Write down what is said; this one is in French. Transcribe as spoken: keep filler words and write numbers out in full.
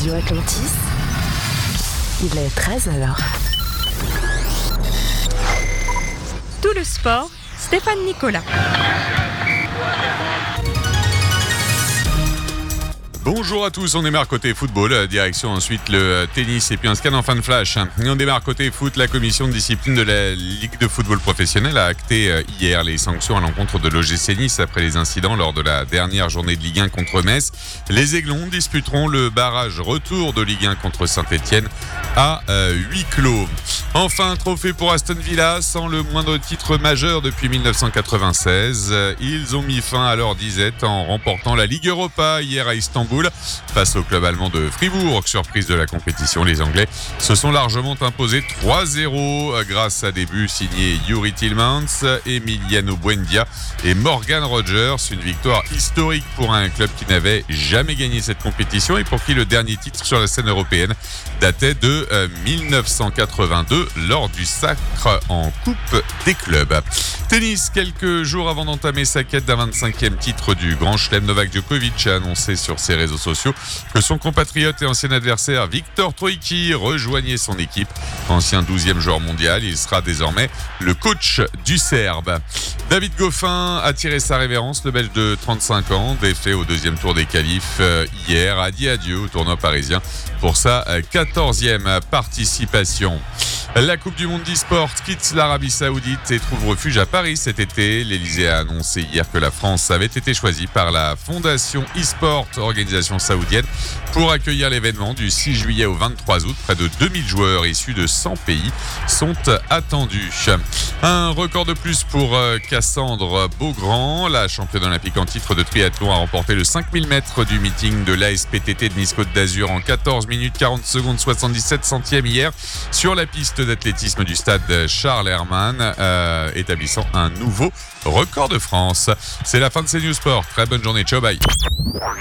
Radio Atlantis, il est treize heures. Tout le sport, Stéphane Nicolas. Bonjour à tous, on démarre côté football, direction ensuite le tennis et puis un scan en fin de flash. Et on démarre côté foot, la commission de discipline de la Ligue de football professionnel a acté hier les sanctions à l'encontre de l'O G C Nice après les incidents lors de la dernière journée de Ligue un contre Metz. Les Aiglons disputeront le barrage retour de Ligue un contre Saint-Etienne à euh, huis clos. Enfin, trophée pour Aston Villa, sans le moindre titre majeur depuis dix-neuf cent quatre-vingt-seize. Ils ont mis fin à leur disette en remportant la Ligue Europa hier à Istanbul face au club allemand de Fribourg. Surprise de la compétition, les Anglais se sont largement imposés trois zéro grâce à des buts signés Youri Tillmans, Emiliano Buendia et Morgan Rogers. Une victoire historique pour un club qui n'avait jamais gagné cette compétition et pour qui le dernier titre sur la scène européenne datait de euh, dix-neuf cent quatre-vingt-deux lors du sacre en Coupe des clubs. Tennis, quelques jours avant d'entamer sa quête d'un vingt-cinquième titre du Grand Chelem, Novak Djokovic a annoncé sur ses réseaux sociaux que son compatriote et ancien adversaire Viktor Troicki rejoignait son équipe. Ancien douzième joueur mondial, il sera désormais le coach du Serbe. David Goffin a tiré sa révérence. Le Belge de trente-cinq ans, défait au deuxième tour des qualifs hier, a dit adieu au tournoi parisien pour sa quatorzième participation. La Coupe du Monde d'e-sport quitte l'Arabie Saoudite et trouve refuge à Paris cet été. L'Elysée a annoncé hier que la France avait été choisie par la Fondation e-sport, organisation saoudienne, pour accueillir l'événement du six juillet au vingt-trois août. Près de deux mille joueurs issus de cent pays sont attendus. Un record de plus pour Cassandre Beaugrand. La championne olympique en titre de triathlon a remporté le cinq mille mètres du meeting de l'A S P T T de Nice Côte d'Azur en quatorze minutes quarante secondes soixante-dix-sept centièmes hier sur la piste d'athlétisme du stade Charles Hermann, euh, établissant un nouveau record de France. C'est la fin de ces News Sport. Très bonne journée. Ciao, bye.